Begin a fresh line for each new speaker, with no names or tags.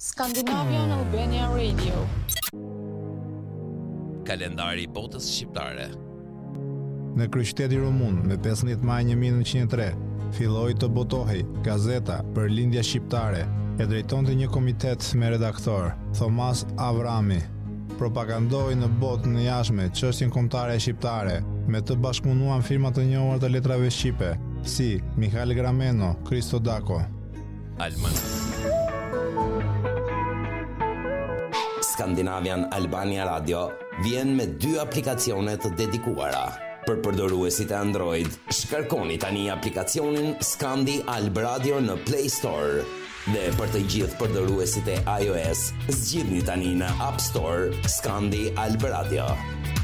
Scandinavian Albania Radio.
Kalendari i botës shqiptare.
Në kryeqytetin rumun, me 15 maj 1903, filloi të botohej gazeta për lindja shqiptare, e drejtonte një komitet me redaktor, Thomas Avrami. Propagandoi në botë në jashtme çështjen kombëtare shqiptare, me të bashkëpunuan firma të njohura të letrave shqipe, si Mihail Grameno, Kristo Dako.
Scandinavian Albania Radio vjen me 2 aplikacione të dedikuara. Për përdoruesit e Android, shkarkoni tani aplikacionin Scandi Alb Radio në Play Store. Dhe për të gjithë përdoruesit e iOS, zgjidhni tani në App Store Scandi Alb Radio.